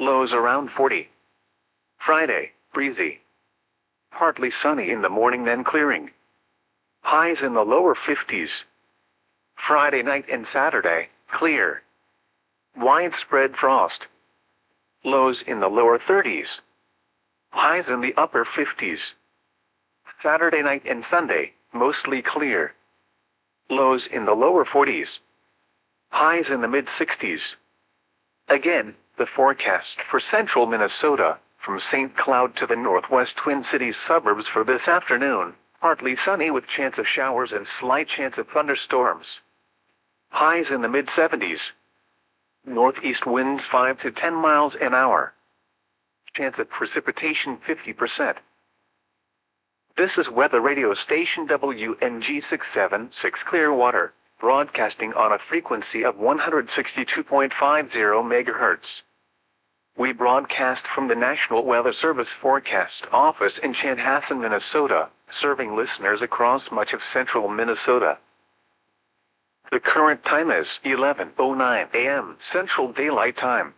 Lows around 40. Friday, breezy. Partly sunny in the morning then clearing. Highs in the lower 50s. Friday night and Saturday, clear. Widespread frost. Lows in the lower 30s. Highs in the upper 50s. Saturday night and Sunday, mostly clear. Lows in the lower 40s. Highs in the mid-60s. Again, the forecast for central Minnesota, from St. Cloud to the northwest Twin Cities suburbs for this afternoon, partly sunny with chance of showers and slight chance of thunderstorms. Highs in the mid-70s. Northeast winds 5 to 10 miles an hour. Chance of precipitation 50%. This is weather radio station WNG 676 Clearwater, broadcasting on a frequency of 162.50 MHz. We broadcast from the National Weather Service Forecast Office in Chanhassen, Minnesota, serving listeners across much of central Minnesota. The current time is 11:09 a.m. Central Daylight Time.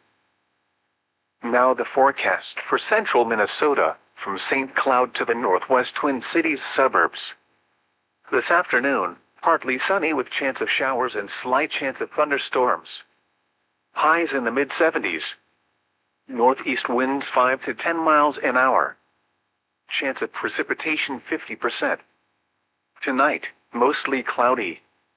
Now the forecast for central Minnesota, from St. Cloud to the northwest Twin Cities suburbs. This afternoon, partly sunny with chance of showers and slight chance of thunderstorms. Highs in the mid-70s. Northeast winds 5 to 10 miles an hour. Chance of precipitation 50%. Tonight, mostly cloudy.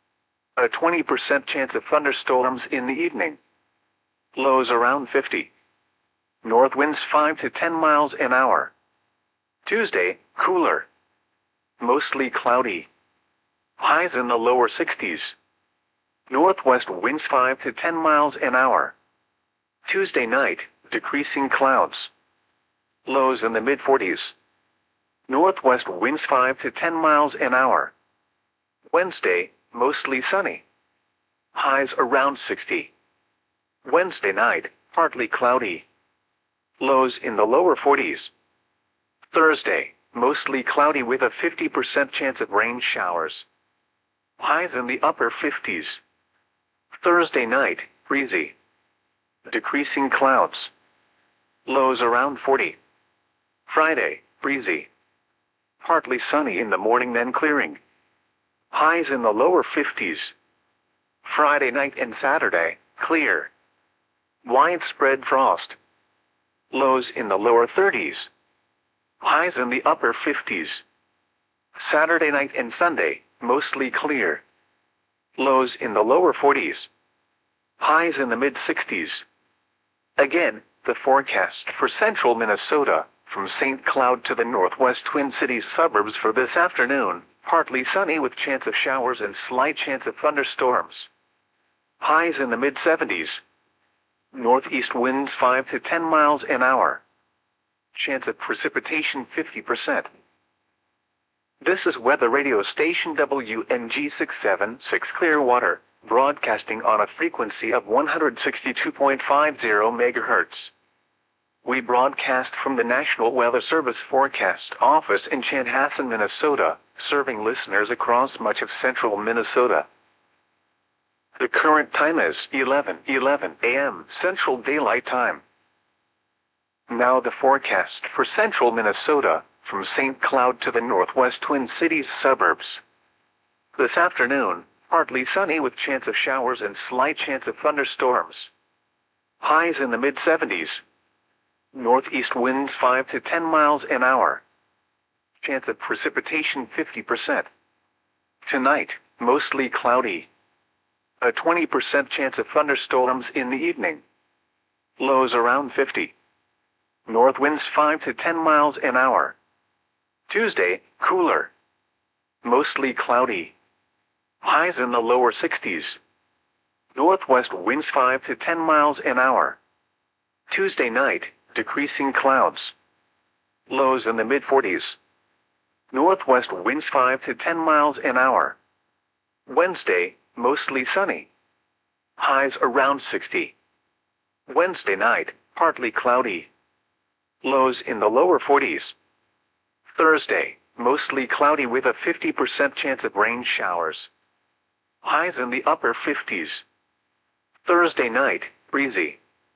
A 20% chance of thunderstorms in the evening. Lows around 50. North winds 5 to 10 miles an hour. Tuesday, cooler. Mostly cloudy. Highs in the lower 60s. Northwest winds 5 to 10 miles an hour. Tuesday night, decreasing clouds. Lows in the mid-40s. Northwest winds 5 to 10 miles an hour. Wednesday, mostly sunny. Highs around 60. Wednesday night, partly cloudy. Lows in the lower 40s. Thursday, mostly cloudy with a 50% chance of rain showers. Highs in the upper 50s. Thursday night, breezy. Decreasing clouds. Lows around 40. Friday, breezy. Partly sunny in the morning then clearing. Highs in the lower 50s. Friday night and Saturday, clear. Widespread frost. Lows in the lower 30s. Highs in the upper 50s. Saturday night and Sunday, mostly clear. Lows in the lower 40s. Highs in the mid-60s. Again, the forecast for central Minnesota, from St. Cloud to the northwest Twin Cities suburbs for this afternoon, partly sunny with chance of showers and slight chance of thunderstorms. Highs in the mid-70s. Northeast winds 5 to 10 miles an hour. Chance of precipitation 50%. This is weather radio station WNG 676 Clearwater, broadcasting on a frequency of 162.50 MHz. We broadcast from the National Weather Service Forecast Office in Chanhassen, Minnesota, serving listeners across much of central Minnesota. The current time is 11:11 a.m. Central Daylight Time. Now the forecast for central Minnesota, from St. Cloud to the northwest Twin Cities suburbs. This afternoon, partly sunny with chance of showers and slight chance of thunderstorms. Highs in the mid-70s. Northeast winds 5 to 10 miles an hour. Chance of precipitation 50%. Tonight, mostly cloudy. A 20% chance of thunderstorms in the evening. Lows around 50. North winds 5 to 10 miles an hour. Tuesday, cooler. Mostly cloudy. Highs in the lower 60s. Northwest winds 5 to 10 miles an hour. Tuesday night, decreasing clouds. Lows in the mid-40s. Northwest winds 5 to 10 miles an hour. Wednesday, mostly sunny. Highs around 60. Wednesday night, partly cloudy. Lows in the lower 40s. Thursday, mostly cloudy with a 50% chance of rain showers. Highs in the upper 50s. Thursday night, breezy.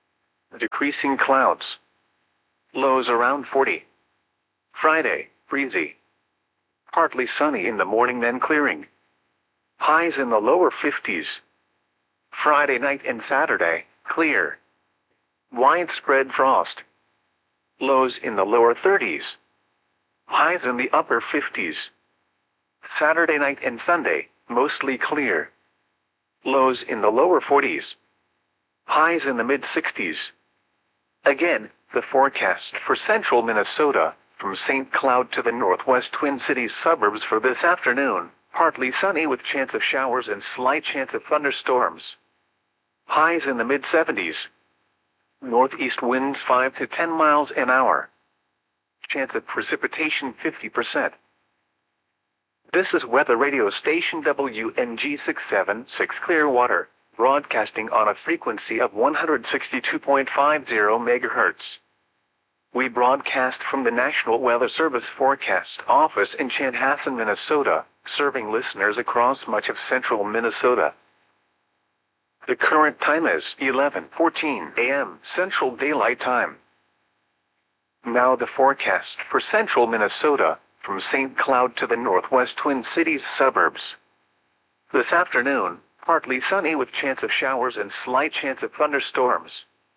decreasing clouds. Lows around 40. Friday, breezy. Partly sunny in the morning then clearing. Highs in the lower 50s. Friday night and Saturday, clear. Widespread frost. Lows in the lower 30s. Highs in the upper 50s. Saturday night and Sunday, mostly clear. Lows in the lower 40s. Highs in the mid-60s. Again, the forecast for central Minnesota, from St. Cloud to the northwest Twin Cities suburbs for this afternoon, partly sunny with chance of showers and slight chance of thunderstorms. Highs in the mid-70s. Northeast winds 5 to 10 miles an hour. Chance of precipitation 50%. This is weather radio station WNG 676 Clearwater, broadcasting on a frequency of 162.50 MHz. We broadcast from the National Weather Service Forecast Office in Chanhassen, Minnesota, serving listeners across much of central Minnesota. The current time is 11:14 a.m. Central Daylight Time. Now the forecast for central Minnesota, from St. Cloud to the northwest Twin Cities suburbs. This afternoon, partly sunny with chance of showers and slight chance of thunderstorms.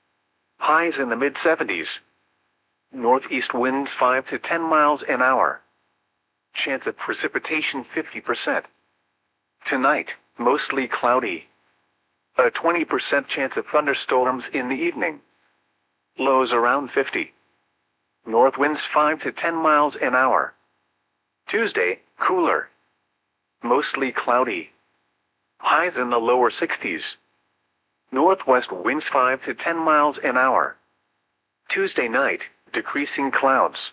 Highs in the mid-70s. Northeast winds 5 to 10 miles an hour. Chance of precipitation 50%. Tonight, mostly cloudy. A 20% chance of thunderstorms in the evening. Lows around 50. North winds 5 to 10 miles an hour. Tuesday, cooler. Mostly cloudy. Highs in the lower 60s. Northwest winds 5 to 10 miles an hour. Tuesday night, decreasing clouds.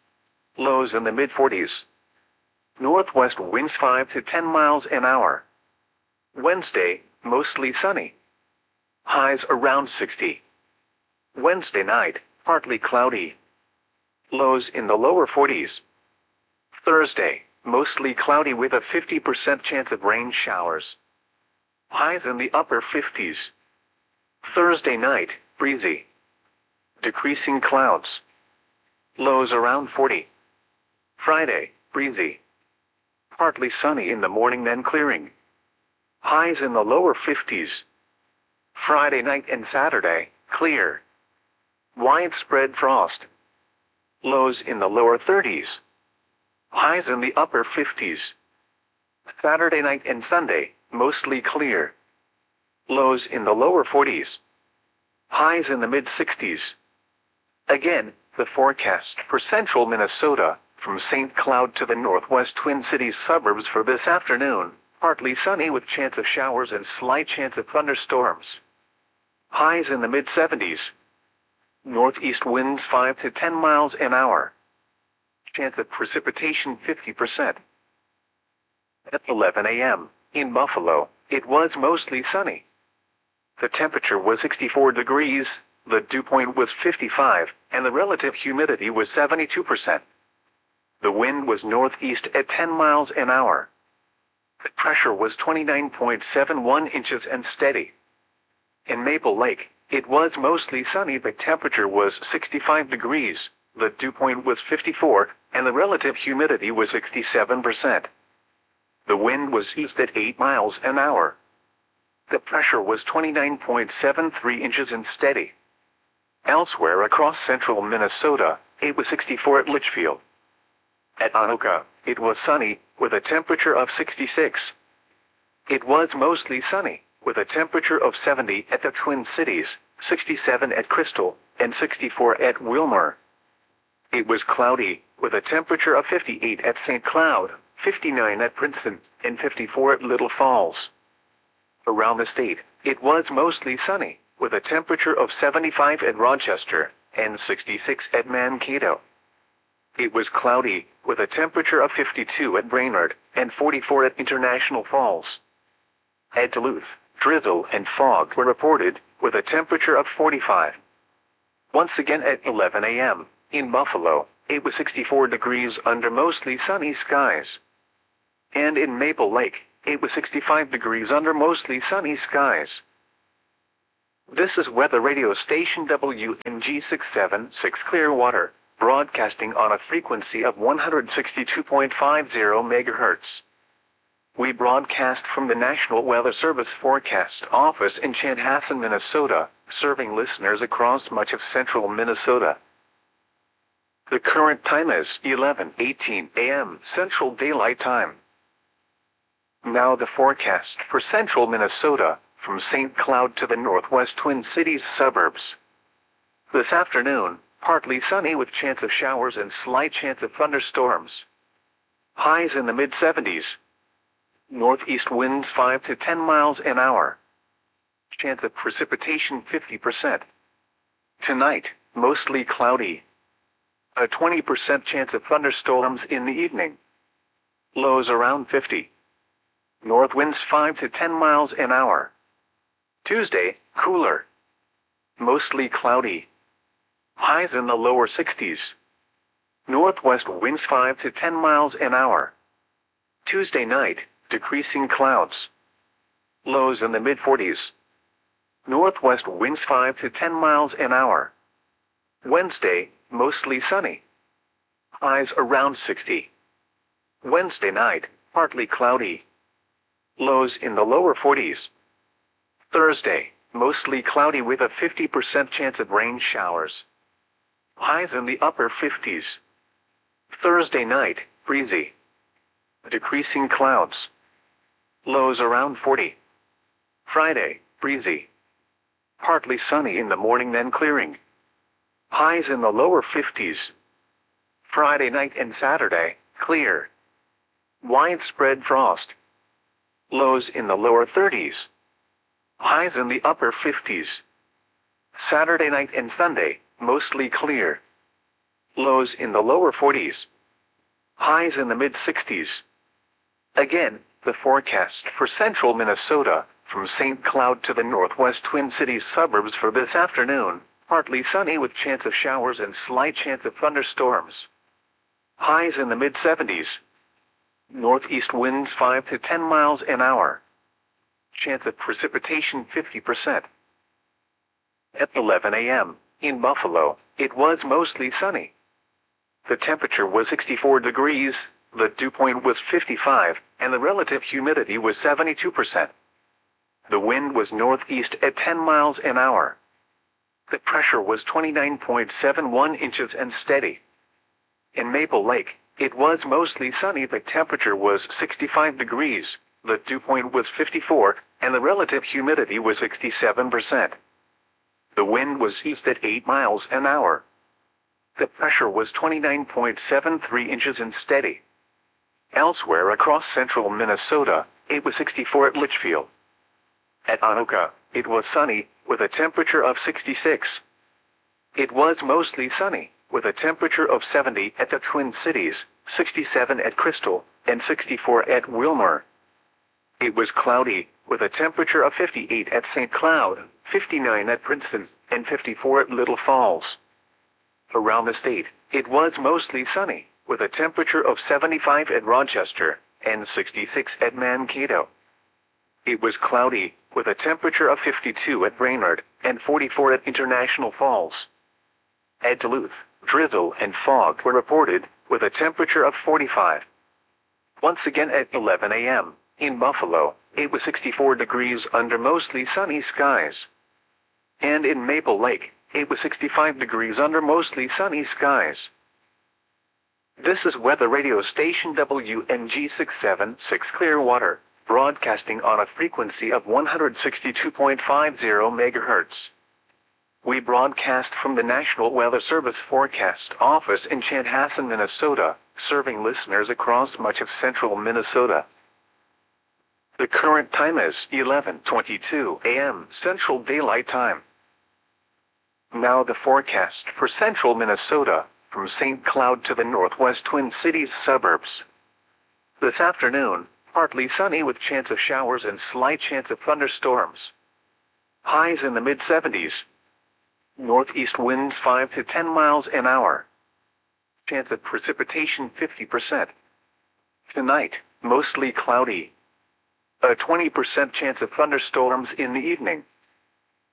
Lows in the mid-40s. Northwest winds 5 to 10 miles an hour. Wednesday, mostly sunny. Highs around 60. Wednesday night, partly cloudy. Lows in the lower 40s. Thursday, mostly cloudy with a 50% chance of rain showers. Highs in the upper 50s. Thursday night, breezy. Decreasing clouds. Lows around 40. Friday, breezy. Partly sunny in the morning then clearing. Highs in the lower 50s. Friday night and Saturday, clear. Widespread frost. Lows in the lower 30s. Highs in the upper 50s. Saturday night and Sunday, mostly clear. Lows in the lower 40s. Highs in the mid-60s. Again, the forecast for central Minnesota, from St. Cloud to the northwest Twin Cities suburbs for this afternoon, partly sunny with chance of showers and slight chance of thunderstorms. Highs in the mid-70s. Northeast winds 5 to 10 miles an hour. Chance of precipitation 50%. At 11 a.m., in Buffalo, it was mostly sunny. The temperature was 64 degrees, the dew point was 55, and the relative humidity was 72%. The wind was northeast at 10 miles an hour. The pressure was 29.71 inches and steady. In Maple Lake, it was mostly sunny. The temperature was 65 degrees, the dew point was 54, and the relative humidity was 67%. The wind was east at 8 miles an hour. The pressure was 29.73 inches and steady. Elsewhere across central Minnesota, it was 64 at Litchfield. At Anoka, it was sunny, with a temperature of 66. It was mostly sunny, with a temperature of 70 at the Twin Cities, 67 at Crystal, and 64 at Wilmer. It was cloudy, with a temperature of 58 at St. Cloud, 59 at Princeton, and 54 at Little Falls. Around the state, it was mostly sunny, with a temperature of 75 at Rochester, and 66 at Mankato. It was cloudy, with a temperature of 52 at Brainerd, and 44 at International Falls. At Duluth, drizzle and fog were reported, with a temperature of 45. Once again at 11 a.m., in Buffalo, it was 64 degrees under mostly sunny skies. And in Maple Lake, it was 65 degrees under mostly sunny skies. This is weather radio station WNG676 Clearwater, broadcasting on a frequency of 162.50 MHz. We broadcast from the National Weather Service Forecast Office in Chanhassen, Minnesota, serving listeners across much of central Minnesota. The current time is 11:18 a.m. Central Daylight Time. Now the forecast for central Minnesota, from St. Cloud to the northwest Twin Cities suburbs. This afternoon, partly sunny with chance of showers and slight chance of thunderstorms. Highs in the mid-70s. Northeast winds 5 to 10 miles an hour. Chance of precipitation 50%. Tonight, mostly cloudy. A 20% chance of thunderstorms in the evening. Lows around 50. North winds 5 to 10 miles an hour. Tuesday, cooler. Mostly cloudy. Highs in the lower 60s. Northwest winds 5 to 10 miles an hour. Tuesday night, decreasing clouds. Lows in the mid-40s. Northwest winds 5 to 10 miles an hour. Wednesday, mostly sunny. Highs around 60. Wednesday night, partly cloudy. Lows in the lower 40s. Thursday, mostly cloudy with a 50% chance of rain showers. Highs in the upper 50s. Thursday night, breezy. Decreasing clouds. Lows around 40. Friday, breezy. Partly sunny in the morning then clearing. Highs in the lower 50s. Friday night and Saturday, clear. Widespread frost. Lows in the lower 30s. Highs in the upper 50s. Saturday night and Sunday, mostly clear. Lows in the lower 40s. Highs in the mid-60s. Again, the forecast for central Minnesota, from St. Cloud to the northwest Twin Cities suburbs for this afternoon, partly sunny with chance of showers and slight chance of thunderstorms. Highs in the mid-70s. Northeast winds 5 to 10 miles an hour. Chance of precipitation 50%. At 11 a.m., in Buffalo, it was mostly sunny. The temperature was 64 degrees, the dew point was 55, and the relative humidity was 72%. The wind was northeast at 10 miles an hour. The pressure was 29.71 inches and steady. In Maple Lake, it was mostly sunny. The temperature was 65 degrees, the dew point was 54, and the relative humidity was 67%. The wind was east at 8 miles an hour. The pressure was 29.73 inches and steady. Elsewhere across central Minnesota, it was 64 at Litchfield. At Anoka, it was sunny, with a temperature of 66. It was mostly sunny, with a temperature of 70 at the Twin Cities, 67 at Crystal, and 64 at Wilmer. It was cloudy, with a temperature of 58 at St. Cloud, 59 at Princeton, and 54 at Little Falls. Around the state, it was mostly sunny, with a temperature of 75 at Rochester, and 66 at Mankato. It was cloudy, with a temperature of 52 at Brainerd, and 44 at International Falls. At Duluth, drizzle and fog were reported, with a temperature of 45. Once again at 11 a.m., in Buffalo, it was 64 degrees under mostly sunny skies. And in Maple Lake, it was 65 degrees under mostly sunny skies. This is weather radio station WNG676 Clearwater, broadcasting on a frequency of 162.50 MHz. We broadcast from the National Weather Service Forecast Office in Chanhassen, Minnesota, serving listeners across much of central Minnesota. The current time is 11:22 a.m. Central Daylight Time. Now the forecast for central Minnesota, from St. Cloud to the northwest Twin Cities suburbs. This afternoon, partly sunny with chance of showers and slight chance of thunderstorms. Highs in the mid-70s. Northeast winds 5 to 10 miles an hour. Chance of precipitation 50%. Tonight, mostly cloudy. A 20% chance of thunderstorms in the evening.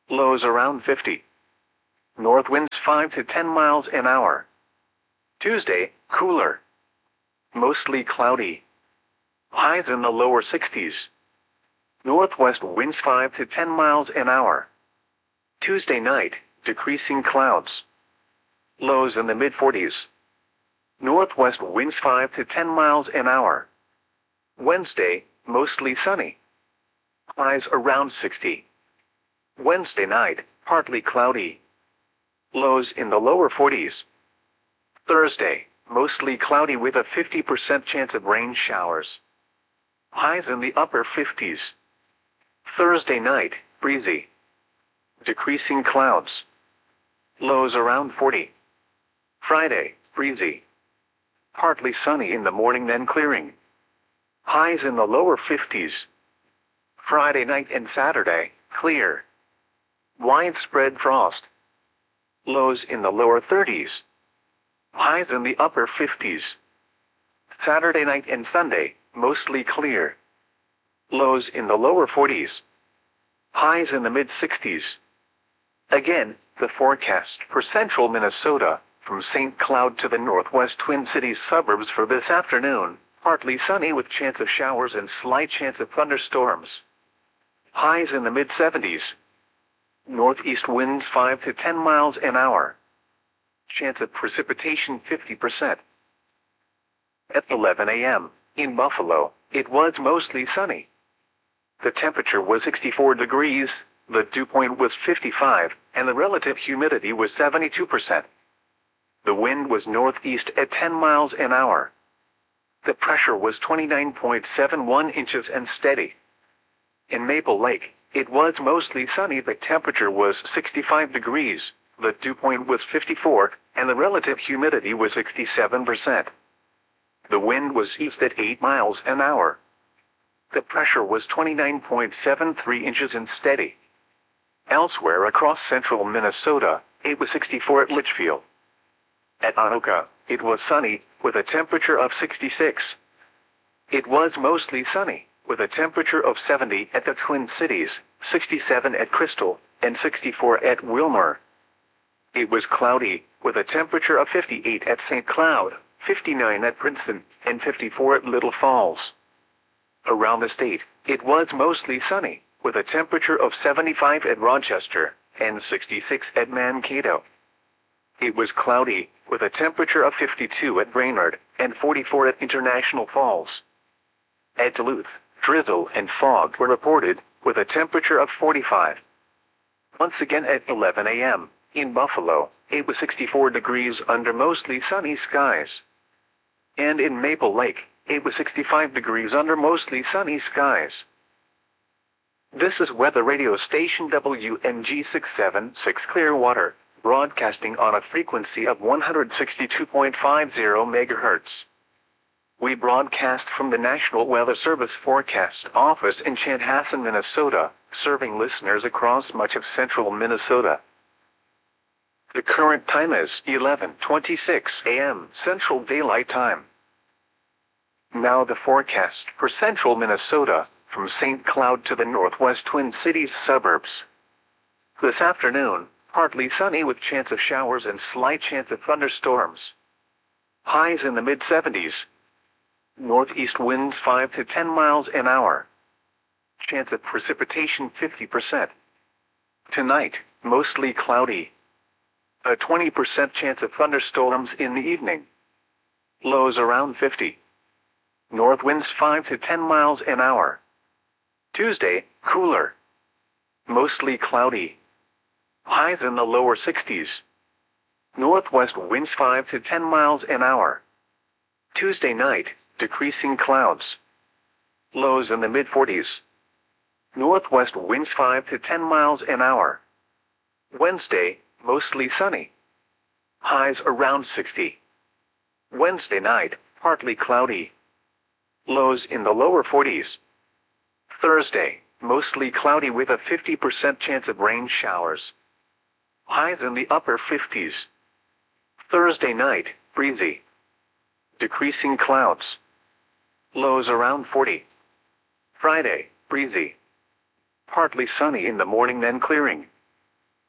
Lows around 50. North winds 5 to 10 miles an hour. Tuesday, cooler. Mostly cloudy. Highs in the lower 60s. Northwest winds 5 to 10 miles an hour. Tuesday night, decreasing clouds. Lows in the mid-40s. Northwest winds 5 to 10 miles an hour. Wednesday, mostly sunny. Highs around 60. Wednesday night, partly cloudy. Lows in the lower 40s. Thursday, mostly cloudy with a 50% chance of rain showers. Highs in the upper 50s. Thursday night, breezy. Decreasing clouds. Lows around 40. Friday, breezy. Partly sunny in the morning then clearing. Highs in the lower 50s. Friday night and Saturday, clear. Widespread frost. Lows in the lower 30s. Highs in the upper 50s. Saturday night and Sunday, mostly clear. Lows in the lower 40s. Highs in the mid-60s. Again, the forecast for central Minnesota, from St. Cloud to the northwest Twin Cities suburbs for this afternoon, partly sunny with chance of showers and slight chance of thunderstorms. Highs in the mid-70s. Northeast winds 5 to 10 miles an hour. Chance of precipitation 50%. At 11 a.m., in Buffalo, it was mostly sunny. The temperature was 64 degrees, the dew point was 55, and the relative humidity was 72%. The wind was northeast at 10 miles an hour. The pressure was 29.71 inches and steady. In Maple Lake, it was mostly sunny. The temperature was 65 degrees, the dew point was 54, and the relative humidity was 67%. The wind was east at 8 miles an hour. The pressure was 29.73 inches and steady. Elsewhere across central Minnesota, it was 64 at Litchfield. At Anoka, it was sunny, with a temperature of 66. It was mostly sunny, with a temperature of 70 at the Twin Cities, 67 at Crystal, and 64 at Wilmer. It was cloudy, with a temperature of 58 at St. Cloud, 59 at Princeton, and 54 at Little Falls. Around the state, it was mostly sunny, with a temperature of 75 at Rochester, and 66 at Mankato. It was cloudy, with a temperature of 52 at Brainerd, and 44 at International Falls. At Duluth, drizzle and fog were reported, with a temperature of 45. Once again at 11 a.m., in Buffalo, it was 64 degrees under mostly sunny skies. And in Maple Lake, it was 65 degrees under mostly sunny skies. This is weather radio station WNG 676 Clearwater, broadcasting on a frequency of 162.50 MHz. We broadcast from the National Weather Service Forecast Office in Chanhassen, Minnesota, serving listeners across much of central Minnesota. The current time is 11:26 a.m. Central Daylight Time. Now the forecast for central Minnesota, from St. Cloud to the northwest Twin Cities suburbs. This afternoon, partly sunny with chance of showers and slight chance of thunderstorms. Highs in the mid-70s. Northeast winds 5 to 10 miles an hour. Chance of precipitation 50%. Tonight, mostly cloudy. A 20% chance of thunderstorms in the evening. Lows around 50. North winds 5 to 10 miles an hour. Tuesday, cooler. Mostly cloudy. Highs in the lower 60s. Northwest winds 5 to 10 miles an hour. Tuesday night, decreasing clouds. Lows in the mid-40s. Northwest winds 5 to 10 miles an hour. Wednesday, mostly sunny. Highs around 60. Wednesday night, partly cloudy. Lows in the lower 40s. Thursday, mostly cloudy with a 50% chance of rain showers. Highs in the upper 50s. Thursday night, breezy. Decreasing clouds. Lows around 40. Friday, breezy. Partly sunny in the morning then clearing.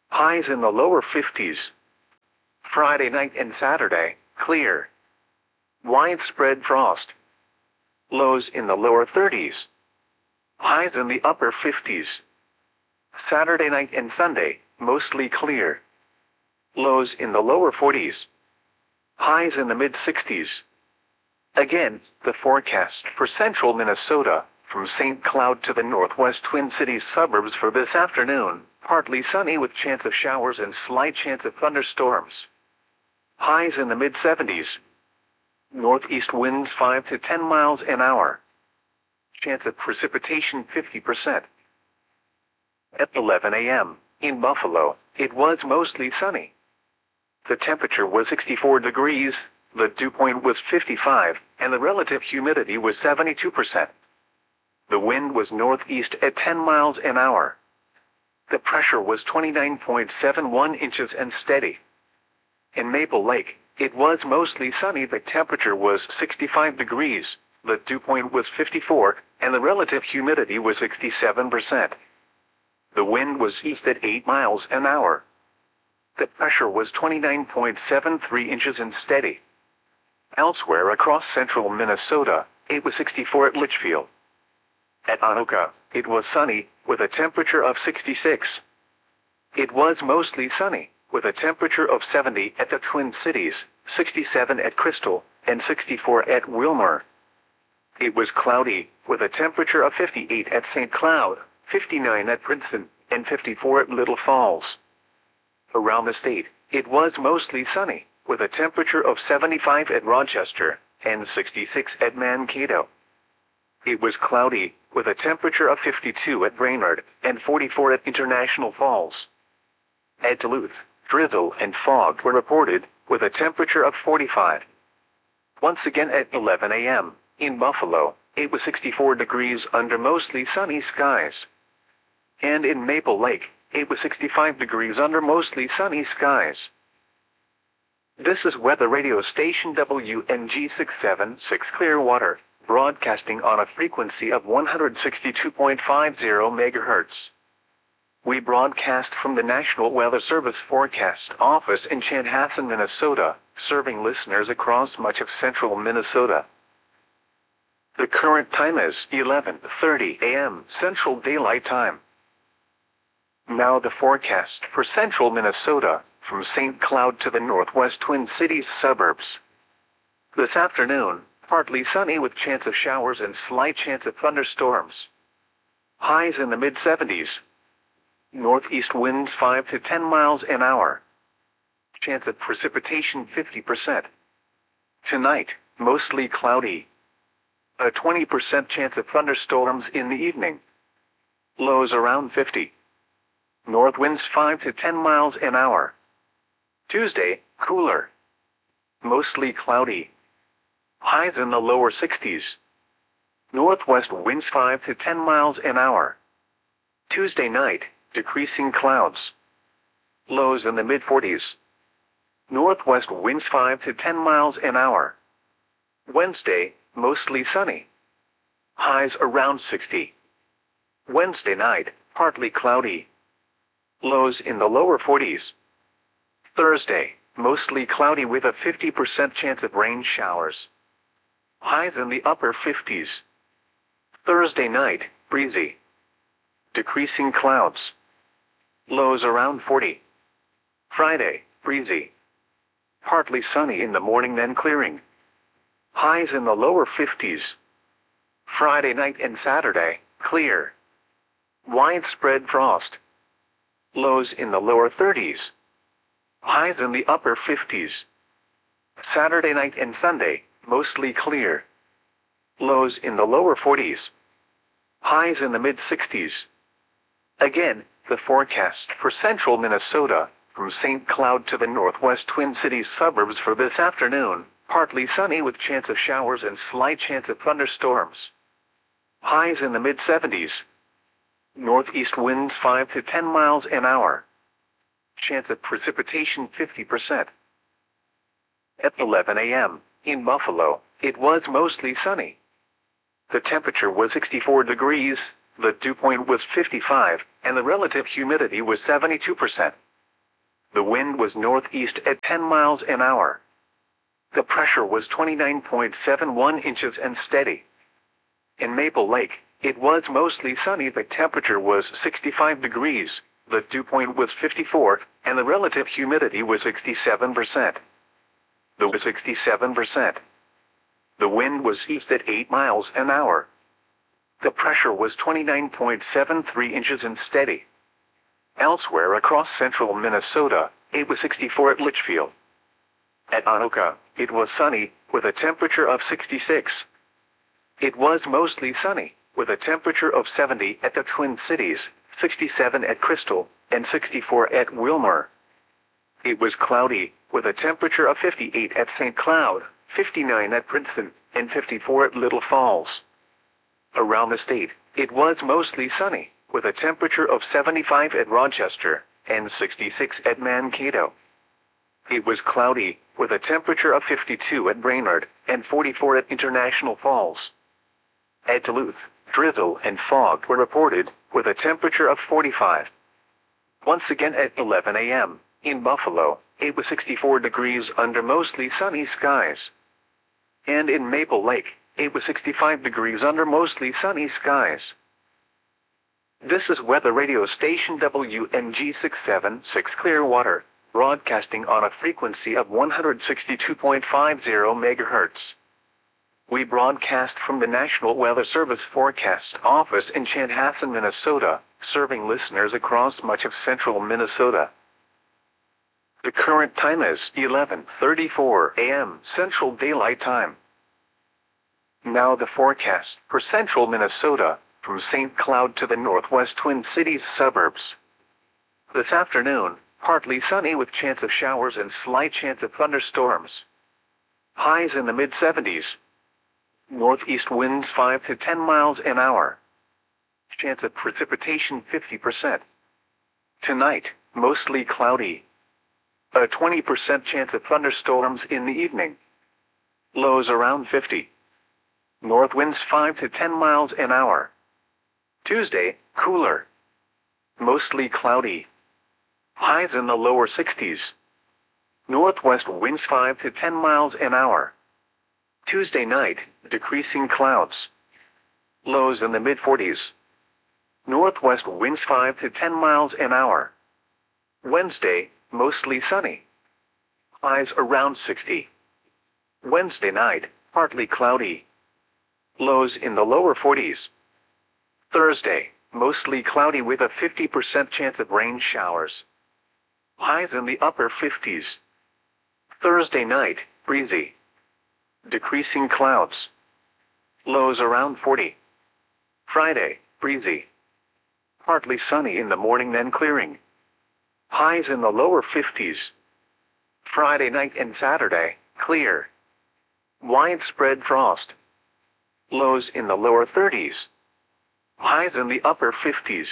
Highs in the lower 50s. Friday night and Saturday, clear. Widespread frost. Lows in the lower 30s. Highs in the upper 50s. Saturday night and Sunday, mostly clear. Lows in the lower 40s. Highs in the mid-60s. Again, the forecast for central Minnesota, from St. Cloud to the northwest Twin Cities suburbs for this afternoon, partly sunny with chance of showers and slight chance of thunderstorms. Highs in the mid-70s. Northeast winds 5 to 10 miles an hour. Chance of precipitation 50%. At 11 a.m., in Buffalo, it was mostly sunny. The temperature was 64 degrees, the dew point was 55, and the relative humidity was 72%. The wind was northeast at 10 miles an hour. The pressure was 29.71 inches and steady. In Maple Lake, it was mostly sunny. The temperature was 65 degrees, the dew point was 54, and the relative humidity was 67%. The wind was east at 8 miles an hour. The pressure was 29.73 inches and steady. Elsewhere across central Minnesota, it was 64 at Litchfield. At Anoka, it was sunny, with a temperature of 66. It was mostly sunny, with a temperature of 70 at the Twin Cities, 67 at Crystal, and 64 at Wilmer. It was cloudy, with a temperature of 58 at St. Cloud, 59 at Princeton, and 54 at Little Falls. Around the state, it was mostly sunny, with a temperature of 75 at Rochester, and 66 at Mankato. It was cloudy, with a temperature of 52 at Brainerd, and 44 at International Falls. At Duluth, drizzle and fog were reported, with a temperature of 45. Once again at 11 a.m., in Buffalo, it was 64 degrees under mostly sunny skies. And in Maple Lake, it was 65 degrees under mostly sunny skies. This is weather radio station WNG 676 Clearwater, broadcasting on a frequency of 162.50 MHz. We broadcast from the National Weather Service Forecast Office in Chanhassen, Minnesota, serving listeners across much of central Minnesota. The current time is 11:30 a.m. Central Daylight Time. Now the forecast for central Minnesota, from St. Cloud to the northwest Twin Cities suburbs. This afternoon, partly sunny with chance of showers and slight chance of thunderstorms. Highs in the mid-70s. Northeast winds 5 to 10 miles an hour. Chance of precipitation 50%. Tonight, mostly cloudy. A 20% chance of thunderstorms in the evening. Lows around 50. North winds 5 to 10 miles an hour. Tuesday, cooler. Mostly cloudy. Highs in the lower 60s. Northwest winds 5 to 10 miles an hour. Tuesday night, decreasing clouds. Lows in the mid-40s. Northwest winds 5 to 10 miles an hour. Wednesday, mostly sunny. Highs around 60. Wednesday night, partly cloudy. Lows in the lower 40s. Thursday, mostly cloudy with a 50% chance of rain showers. Highs in the upper 50s. Thursday night, breezy. Decreasing clouds. Lows around 40. Friday, breezy. Partly sunny in the morning then clearing. Highs in the lower 50s. Friday night and Saturday, clear. Widespread frost. Lows in the lower 30s. Highs in the upper 50s. Saturday night and Sunday, mostly clear. Lows in the lower 40s. Highs in the mid-60s. Again, the forecast for central Minnesota, from St. Cloud to the northwest Twin Cities suburbs for this afternoon, partly sunny with chance of showers and slight chance of thunderstorms. Highs in the mid-70s. Northeast winds 5 to 10 miles an hour. Chance of precipitation 50%. At 11 a.m., in Buffalo, it was mostly sunny. The temperature was 64 degrees, the dew point was 55, and the relative humidity was 72%. The wind was northeast at 10 miles an hour. The pressure was 29.71 inches and steady. In Maple Lake, it was mostly sunny. The temperature was 65 degrees, the dew point was 54, and the relative humidity was 67%. The was 67%. The wind was east at 8 miles an hour. The pressure was 29.73 inches and steady. Elsewhere across central Minnesota, it was 64 at Litchfield. At Anoka, it was sunny, with a temperature of 66. It was mostly sunny, with a temperature of 70 at the Twin Cities, 67 at Crystal, and 64 at Wilmer. It was cloudy, with a temperature of 58 at St. Cloud, 59 at Princeton, and 54 at Little Falls. Around the state, it was mostly sunny, with a temperature of 75 at Rochester, and 66 at Mankato. It was cloudy, with a temperature of 52 at Brainerd, and 44 at International Falls. At Duluth, drizzle and fog were reported, with a temperature of 45. Once again at 11 a.m., in Buffalo, it was 64 degrees under mostly sunny skies. And in Maple Lake, it was 65 degrees under mostly sunny skies. This is weather radio station WMG 676 Clearwater, broadcasting on a frequency of 162.50 MHz. We broadcast from the National Weather Service Forecast Office in Chanhassen, Minnesota, serving listeners across much of central Minnesota. The current time is 11:34 a.m. Central Daylight Time. Now the forecast for central Minnesota, from St. Cloud to the northwest Twin Cities suburbs. This afternoon, partly sunny with chance of showers and slight chance of thunderstorms. Highs in the mid-70s. Northeast winds 5 to 10 miles an hour. Chance of precipitation 50%. Tonight, mostly cloudy. A 20% chance of thunderstorms in the evening. Lows around 50. North winds 5 to 10 miles an hour. Tuesday, cooler. Mostly cloudy. Highs in the lower 60s. Northwest winds 5 to 10 miles an hour. Tuesday night, decreasing clouds. Lows in the mid-40s. Northwest winds 5 to 10 miles an hour. Wednesday, mostly sunny. Highs around 60. Wednesday night, partly cloudy. Lows in the lower 40s. Thursday, mostly cloudy with a 50% chance of rain showers. Highs in the upper 50s. Thursday night, breezy. Decreasing clouds. Lows around 40. Friday, breezy. Partly sunny in the morning then clearing. Highs in the lower 50s. Friday night and Saturday, clear. Widespread frost. Lows in the lower 30s. Highs in the upper 50s.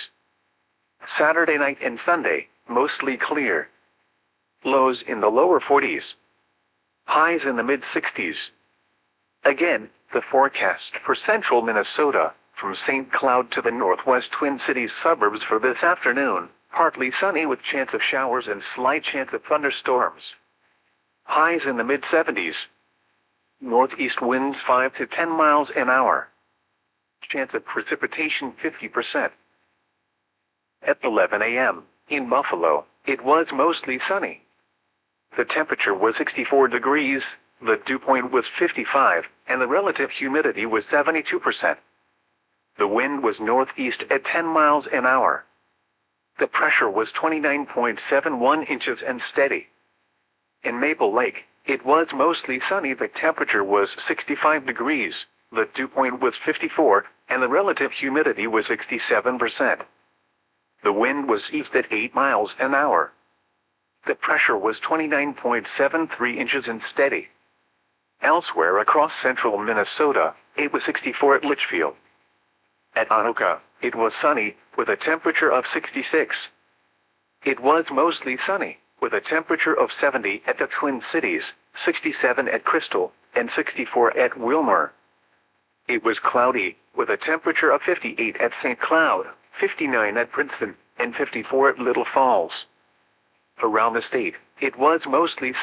Saturday night and Sunday, mostly clear. Lows in the lower 40s. Highs in the mid-60s. Again, the forecast for central Minnesota, from St. Cloud to the northwest Twin Cities suburbs for this afternoon, partly sunny with chance of showers and slight chance of thunderstorms. Highs in the mid-70s. Northeast winds 5 to 10 miles an hour. Chance of precipitation 50%. At 11 a.m., in Buffalo, it was mostly sunny. The temperature was 64 degrees, the dew point was 55, and the relative humidity was 72%. The wind was northeast at 10 miles an hour. The pressure was 29.71 inches and steady. In Maple Lake, it was mostly sunny. The temperature was 65 degrees, the dew point was 54, and the relative humidity was 67%. The wind was east at 8 miles an hour. The pressure was 29.73 inches and steady. Elsewhere across central Minnesota, it was 64 at Litchfield. At Anoka, it was sunny, with a temperature of 66. It was mostly sunny, with a temperature of 70 at the Twin Cities, 67 at Crystal, and 64 at Wilmer. It was cloudy, with a temperature of 58 at St. Cloud, 59 at Princeton, and 54 at Little Falls. Around the state, it was mostly